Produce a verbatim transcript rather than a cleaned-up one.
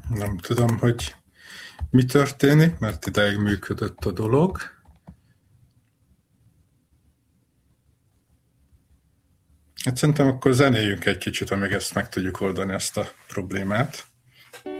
Nem tudom, hogy mi történik, mert ideig működött a dolog. Hát szerintem akkor zenéljünk egy kicsit, amíg ezt meg tudjuk oldani, ezt a problémát.